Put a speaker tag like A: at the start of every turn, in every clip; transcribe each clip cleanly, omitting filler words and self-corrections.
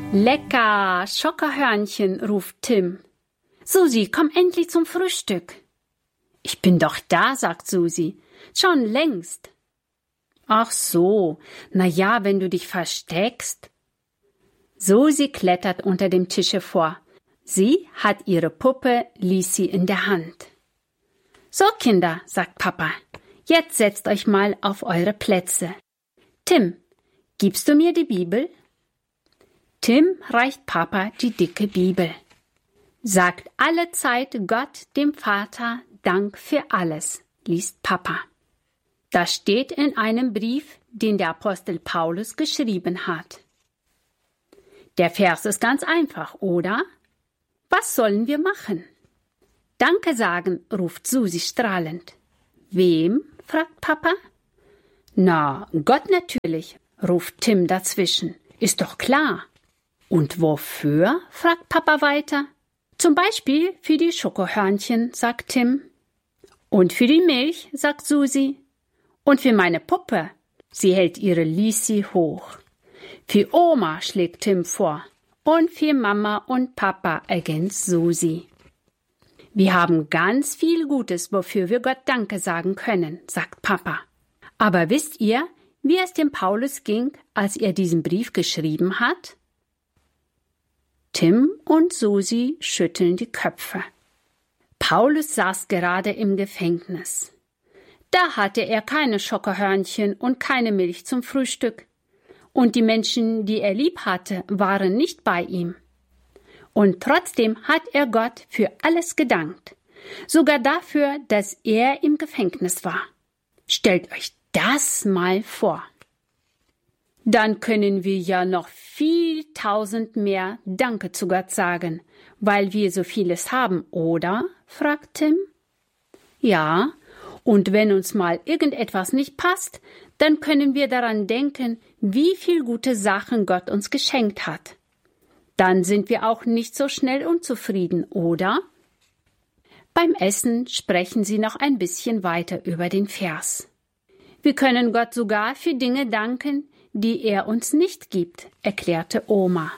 A: Lecker, Schokohörnchen, ruft Tim. Susi, komm endlich zum Frühstück. Ich bin doch da, sagt Susi. Schon längst. Ach so, na ja, wenn du dich versteckst. Susi klettert unter dem Tisch hervor. Sie hat ihre Puppe Lisi in der Hand. So, Kinder, sagt Papa, jetzt setzt euch mal auf eure Plätze. Tim, gibst du mir die Bibel? Tim reicht Papa die dicke Bibel. Sagt allezeit Gott, dem Vater, Dank für alles, liest Papa. Das steht in einem Brief, den der Apostel Paulus geschrieben hat. Der Vers ist ganz einfach, oder? Was sollen wir machen? Danke sagen, ruft Susi strahlend. Wem? Fragt Papa. Na, Gott natürlich, ruft Tim dazwischen. Ist doch klar. Und wofür? Fragt Papa weiter. Zum Beispiel für die Schokohörnchen, sagt Tim. Und für die Milch, sagt Susi. Und für meine Puppe. Sie hält ihre Lisi hoch. Für Oma, schlägt Tim vor. Und für Mama und Papa, ergänzt Susi. Wir haben ganz viel Gutes, wofür wir Gott Danke sagen können, sagt Papa. Aber wisst ihr, wie es dem Paulus ging, als er diesen Brief geschrieben hat? Tim und Susi schütteln die Köpfe. Paulus saß gerade im Gefängnis. Da hatte er keine Schokohörnchen und keine Milch zum Frühstück. Und die Menschen, die er lieb hatte, waren nicht bei ihm. Und trotzdem hat er Gott für alles gedankt. Sogar dafür, dass er im Gefängnis war. Stellt euch das mal vor. Dann können wir ja noch viel tausend mehr Danke zu Gott sagen, weil wir so vieles haben, oder? Fragt Tim. Ja, und wenn uns mal irgendetwas nicht passt, dann können wir daran denken, wie viel gute Sachen Gott uns geschenkt hat. Dann sind wir auch nicht so schnell unzufrieden, oder? Beim Essen sprechen sie noch ein bisschen weiter über den Vers. Wir können Gott sogar für Dinge danken, die er uns nicht gibt, erklärte Oma.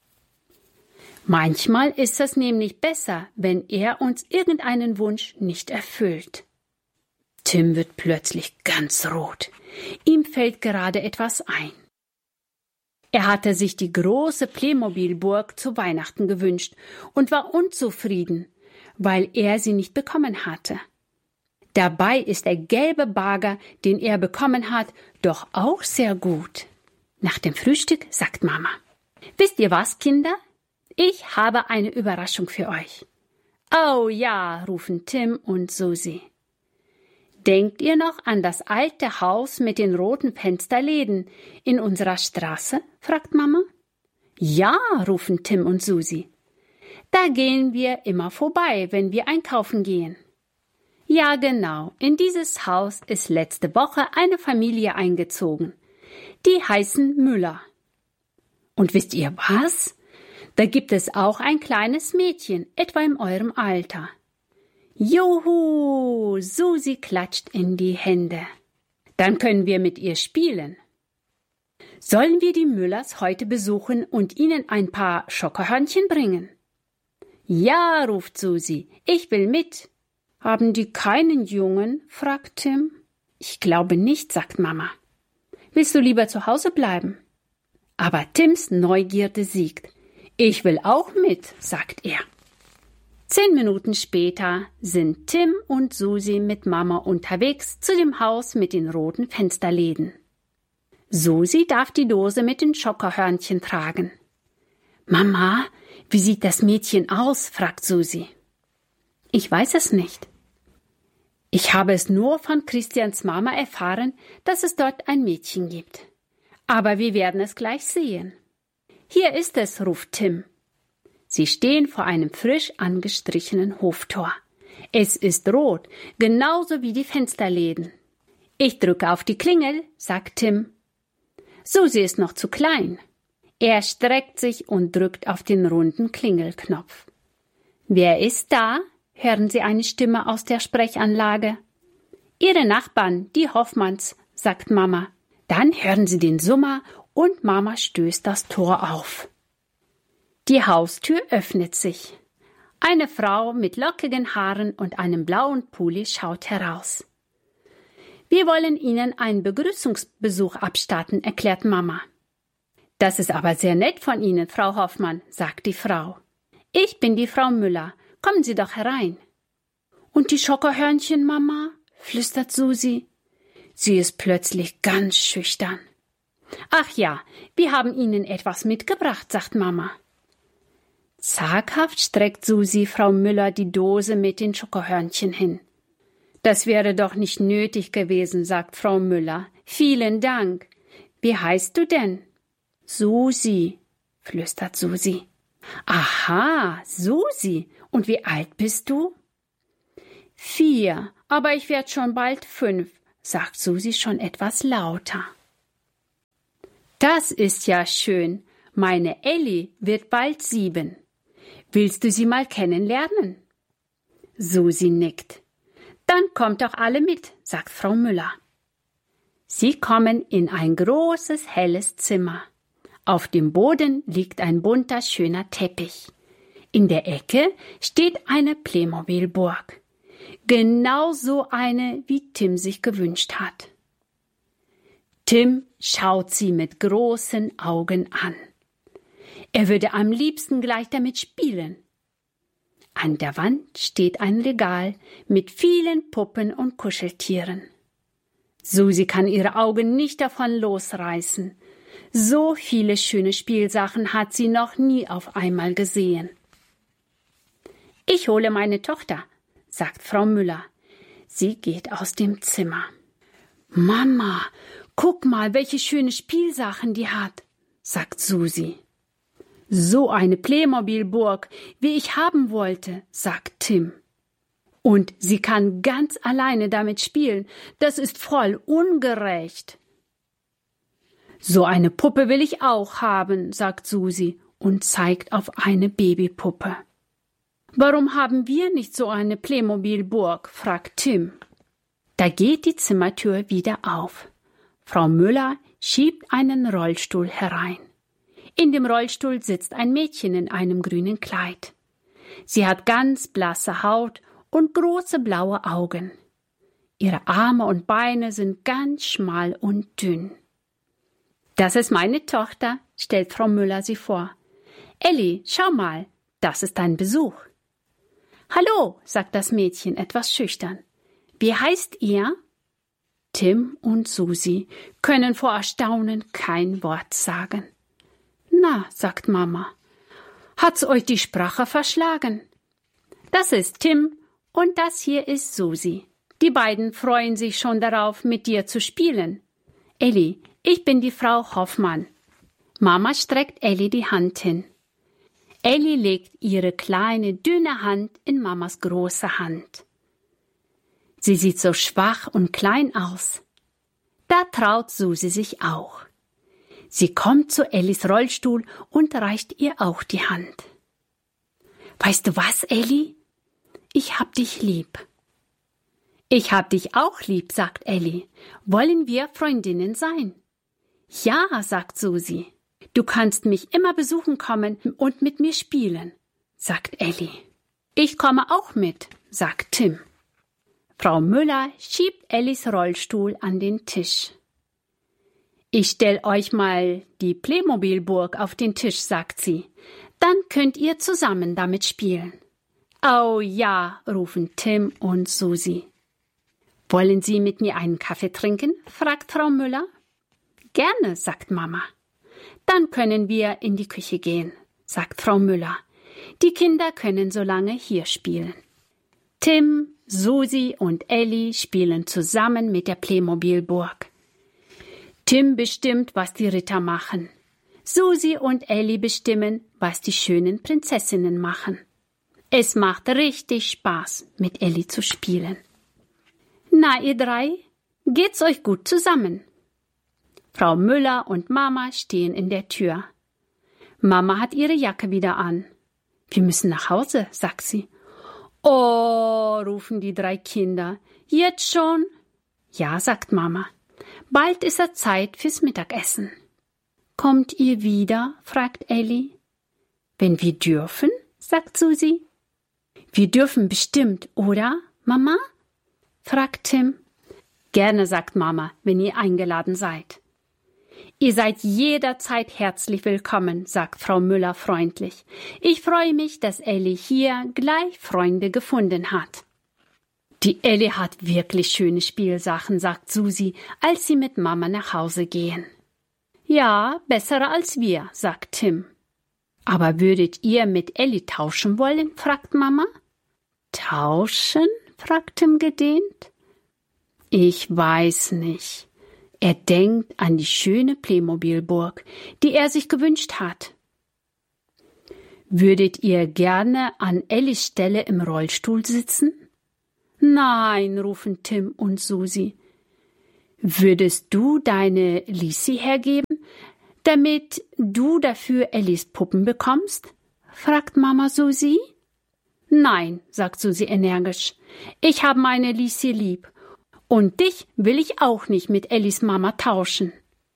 A: Manchmal ist es nämlich besser, wenn er uns irgendeinen Wunsch nicht erfüllt. Tim wird plötzlich ganz rot. Ihm fällt gerade etwas ein. Er hatte sich die große Playmobil-Burg zu Weihnachten gewünscht und war unzufrieden, weil er sie nicht bekommen hatte. Dabei ist der gelbe Bagger, den er bekommen hat, doch auch sehr gut. Nach dem Frühstück sagt Mama: Wisst ihr was, Kinder? Ich habe eine Überraschung für euch. Oh ja, rufen Tim und Susi. Denkt ihr noch an das alte Haus mit den roten Fensterläden in unserer Straße? Fragt Mama. Ja, rufen Tim und Susi. Da gehen wir immer vorbei, wenn wir einkaufen gehen. Ja, genau, in dieses Haus ist letzte Woche eine Familie eingezogen. Die heißen Müller. Und wisst ihr was? Da gibt es auch ein kleines Mädchen, etwa in eurem Alter. Juhu, Susi klatscht in die Hände. Dann können wir mit ihr spielen. Sollen wir die Müllers heute besuchen und ihnen ein paar Schokohörnchen bringen? Ja, ruft Susi, ich will mit. Haben die keinen Jungen? Fragt Tim. Ich glaube nicht, sagt Mama. Willst du lieber zu Hause bleiben? Aber Tims Neugierde siegt. Ich will auch mit, sagt er. 10 Minuten später sind Tim und Susi mit Mama unterwegs zu dem Haus mit den roten Fensterläden. Susi darf die Dose mit den Schokohörnchen tragen. Mama, wie sieht das Mädchen aus? Fragt Susi. Ich weiß es nicht. Ich habe es nur von Christians Mama erfahren, dass es dort ein Mädchen gibt. Aber wir werden es gleich sehen. Hier ist es, ruft Tim. Sie stehen vor einem frisch angestrichenen Hoftor. Es ist rot, genauso wie die Fensterläden. Ich drücke auf die Klingel, sagt Tim. Susi ist noch zu klein. Er streckt sich und drückt auf den runden Klingelknopf. Wer ist da? Hören Sie eine Stimme aus der Sprechanlage. Ihre Nachbarn, die Hoffmanns, sagt Mama. Dann hören Sie den Summer und Mama stößt das Tor auf. Die Haustür öffnet sich. Eine Frau mit lockigen Haaren und einem blauen Pulli schaut heraus. Wir wollen Ihnen einen Begrüßungsbesuch abstatten, erklärt Mama. Das ist aber sehr nett von Ihnen, Frau Hoffmann, sagt die Frau. Ich bin die Frau Müller. Kommen Sie doch herein. Und die Schokohörnchen, Mama? Flüstert Susi. Sie ist plötzlich ganz schüchtern. Ach ja, wir haben Ihnen etwas mitgebracht, sagt Mama. Zaghaft streckt Susi Frau Müller die Dose mit den Schokohörnchen hin. Das wäre doch nicht nötig gewesen, sagt Frau Müller. Vielen Dank. Wie heißt du denn? Susi, flüstert Susi. Aha, Susi. Und wie alt bist du? 4, aber ich werde schon bald 5, sagt Susi schon etwas lauter. Das ist ja schön. Meine Elli wird bald 7. Willst du sie mal kennenlernen? Susi nickt. Dann kommt doch alle mit, sagt Frau Müller. Sie kommen in ein großes, helles Zimmer. Auf dem Boden liegt ein bunter, schöner Teppich. In der Ecke steht eine Playmobil-Burg. Genau so eine, wie Tim sich gewünscht hat. Tim schaut sie mit großen Augen an. Er würde am liebsten gleich damit spielen. An der Wand steht ein Regal mit vielen Puppen und Kuscheltieren. Susi kann ihre Augen nicht davon losreißen. So viele schöne Spielsachen hat sie noch nie auf einmal gesehen. Ich hole meine Tochter, sagt Frau Müller. Sie geht aus dem Zimmer. Mama, guck mal, welche schöne Spielsachen die hat, sagt Susi. So eine Playmobil-Burg, wie ich haben wollte, sagt Tim. Und sie kann ganz alleine damit spielen. Das ist voll ungerecht. So eine Puppe will ich auch haben, sagt Susi und zeigt auf eine Babypuppe. Warum haben wir nicht so eine Playmobil-Burg, fragt Tim. Da geht die Zimmertür wieder auf. Frau Müller schiebt einen Rollstuhl herein. In dem Rollstuhl sitzt ein Mädchen in einem grünen Kleid. Sie hat ganz blasse Haut und große blaue Augen. Ihre Arme und Beine sind ganz schmal und dünn. Das ist meine Tochter, stellt Frau Müller sie vor. Elli, schau mal, das ist dein Besuch. Hallo, sagt das Mädchen etwas schüchtern. Wie heißt ihr? Tim und Susi können vor Erstaunen kein Wort sagen. Na, sagt Mama, hat's euch die Sprache verschlagen? Das ist Tim und das hier ist Susi. Die beiden freuen sich schon darauf, mit dir zu spielen. Elli, ich bin die Frau Hoffmann. Mama streckt Elli die Hand hin. Elli legt ihre kleine, dünne Hand in Mamas große Hand. Sie sieht so schwach und klein aus. Da traut Susi sich auch. Sie kommt zu Ellis Rollstuhl und reicht ihr auch die Hand. Weißt du was, Elli? Ich hab dich lieb. Ich hab dich auch lieb, sagt Elli. Wollen wir Freundinnen sein? Ja, sagt Susi. Du kannst mich immer besuchen kommen und mit mir spielen, sagt Elli. Ich komme auch mit, sagt Tim. Frau Müller schiebt Ellis Rollstuhl an den Tisch. Ich stell euch mal die Playmobil-Burg auf den Tisch, sagt sie. Dann könnt ihr zusammen damit spielen. Oh ja, rufen Tim und Susi. Wollen Sie mit mir einen Kaffee trinken? Fragt Frau Müller. Gerne, sagt Mama. Dann können wir in die Küche gehen, sagt Frau Müller. Die Kinder können so lange hier spielen. Tim, Susi und Elli spielen zusammen mit der Playmobil-Burg. Tim bestimmt, was die Ritter machen. Susi und Elli bestimmen, was die schönen Prinzessinnen machen. Es macht richtig Spaß, mit Elli zu spielen. Na, ihr drei, geht's euch gut zusammen? Frau Müller und Mama stehen in der Tür. Mama hat ihre Jacke wieder an. Wir müssen nach Hause, sagt sie. Oh, rufen die 3 Kinder. Jetzt schon? Ja, sagt Mama. Bald ist es Zeit fürs Mittagessen. Kommt ihr wieder? Fragt Elli. Wenn wir dürfen, sagt Susi. Wir dürfen bestimmt, oder, Mama? Fragt Tim. Gerne, sagt Mama, wenn ihr eingeladen seid. Ihr seid jederzeit herzlich willkommen, sagt Frau Müller freundlich. Ich freue mich, dass Elli hier gleich Freunde gefunden hat. Die Elli hat wirklich schöne Spielsachen, sagt Susi, als sie mit Mama nach Hause gehen. Ja, bessere als wir, sagt Tim. Aber würdet ihr mit Elli tauschen wollen, fragt Mama. Tauschen? fragt Tim gedehnt. Ich weiß nicht. Er denkt an die schöne Playmobil-Burg, die er sich gewünscht hat. Würdet ihr gerne an Ellis Stelle im Rollstuhl sitzen? Nein, rufen Tim und Susi. Würdest du deine Lisi hergeben, damit du dafür Ellis Puppen bekommst? Fragt Mama Susi. Nein, sagt Susi energisch. Ich habe meine Lisi lieb. Und dich will ich auch nicht mit Ellis Mama tauschen.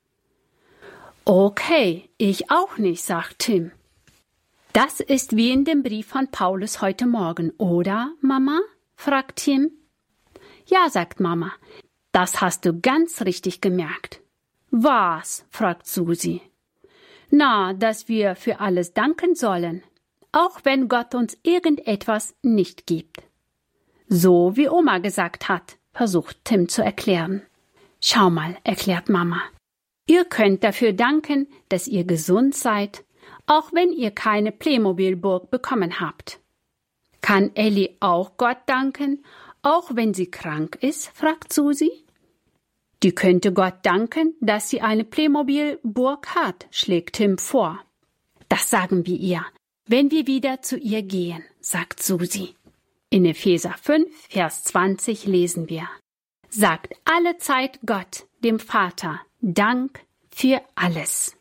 A: Okay, ich auch nicht, sagt Tim. Das ist wie in dem Brief von Paulus heute Morgen, oder, Mama? fragt Tim. Ja, sagt Mama, das hast du ganz richtig gemerkt. Was? fragt Susi. Na, dass wir für alles danken sollen, auch wenn Gott uns irgendetwas nicht gibt. So wie Oma gesagt hat, versucht Tim zu erklären. Schau mal, erklärt Mama. Ihr könnt dafür danken, dass ihr gesund seid, auch wenn ihr keine Playmobil-Burg bekommen habt. Kann Elli auch Gott danken, auch wenn sie krank ist, fragt Susi. Die könnte Gott danken, dass sie eine Playmobil-Burg hat, schlägt Tim vor. Das sagen wir ihr, wenn wir wieder zu ihr gehen, sagt Susi. In Epheser 5, Vers 20 lesen wir: Sagt allezeit Gott, dem Vater, Dank für alles.